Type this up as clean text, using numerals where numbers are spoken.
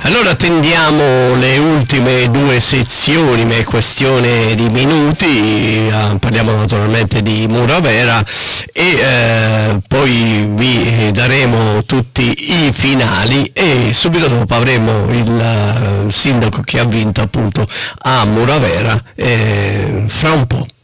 Allora tendiamo le ultime due sezioni, ma è questione di minuti, parliamo naturalmente di Muravera e poi vi daremo tutti i finali e subito dopo avremo il sindaco che ha vinto appunto a Muravera fra un po'.